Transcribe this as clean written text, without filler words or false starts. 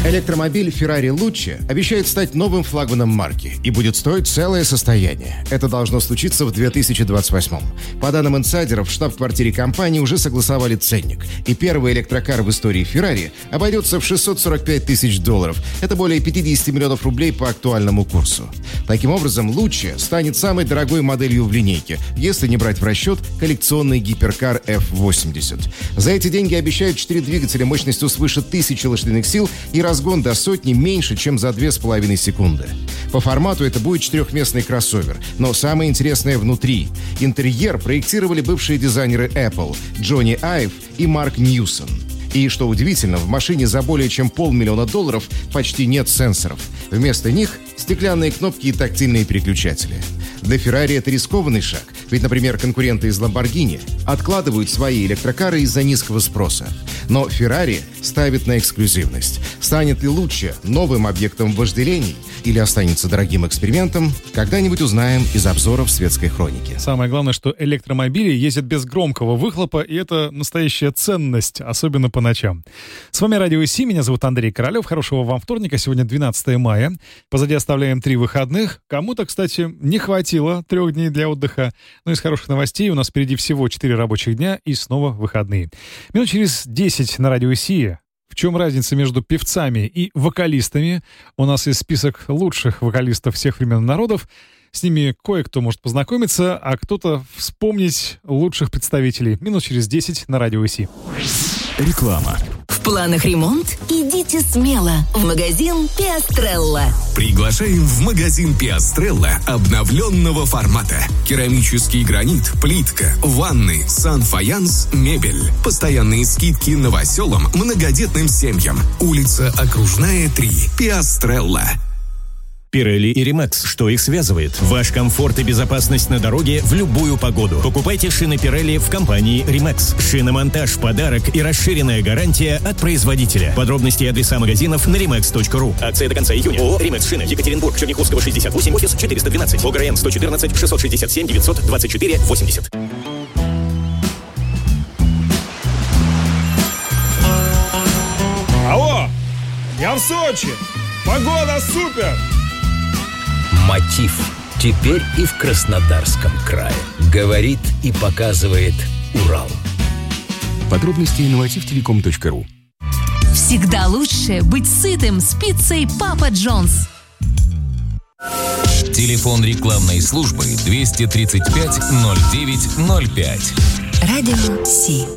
Электромобиль Ferrari Lucci обещает стать новым флагманом марки и будет стоить целое состояние. Это должно случиться в 2028. По данным инсайдеров, в штаб-квартире компании уже согласовали ценник. И первый электрокар в истории Ferrari обойдется в $645 тысяч. Это более 50 миллионов рублей по актуальному курсу. Таким образом, Lucci станет самой дорогой моделью в линейке, если не брать в расчет коллекционный гиперкар F80. За эти деньги обещают 4 двигателя мощностью свыше 1000 лошадиных сил и разгон до сотни меньше, чем за 2,5 секунды. По формату это будет четырехместный кроссовер, но самое интересное внутри. Интерьер проектировали бывшие дизайнеры Apple Джонни Айв и Марк Ньюсон. И, что удивительно, в машине за более чем $500 000 почти нет сенсоров. Вместо них стеклянные кнопки и тактильные переключатели. Для Ferrari это рискованный шаг, ведь, например, конкуренты из Lamborghini откладывают свои электрокары из-за низкого спроса. Но Ferrari ставит на эксклюзивность. Станет ли Lucci новым объектом вожделений или останется дорогим экспериментом, когда-нибудь узнаем из обзоров светской хроники. Самое главное, что электромобили ездят без громкого выхлопа, и это настоящая ценность, особенно по ночам. С вами Радио Си, меня зовут Андрей Королев. Хорошего вам вторника, сегодня 12 мая. Позади оставляем 3 выходных. Кому-то, кстати, не хватило 3 дней для отдыха. Но из хороших новостей у нас впереди всего 4 рабочих дня и снова выходные. Минут через 10 на Радио Си. В чем разница между певцами и вокалистами? У нас есть список лучших вокалистов всех времен и народов. С ними кое-кто может познакомиться, а кто-то вспомнить лучших представителей. Минут через 10 на Радио Си. Реклама. В планах ремонт? Идите смело в магазин Пиастрелла. Приглашаем в магазин Пиастрелла обновленного формата. Керамический гранит, плитка, ванны, сан-фаянс, мебель. Постоянные скидки новоселам, многодетным семьям. Улица Окружная, 3. Пиастрелла. Pirelli и Rimax. Что их связывает? Ваш комфорт и безопасность на дороге в любую погоду. Покупайте шины Pirelli в компании Rimax. Шиномонтаж, подарок и расширенная гарантия от производителя. Подробности и адреса магазинов на rimax.ru. Акция до конца июня. ООО «Римекс Шины». Екатеринбург, Черняховского, 68, офис 412. ОГРН 114 667 924 80. Алло! Я в Сочи! Погода супер! Мотив. Теперь и в Краснодарском крае. Говорит и показывает Урал. Подробности на motivtelecom.ru. Всегда лучше быть сытым с пиццей Папа Джонс. Телефон рекламной службы 235 09 05. Радио Си.